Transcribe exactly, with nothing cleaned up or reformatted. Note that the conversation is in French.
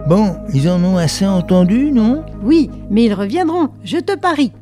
Bon, ils en ont assez entendu, non ? Oui, mais ils reviendront, je te parie.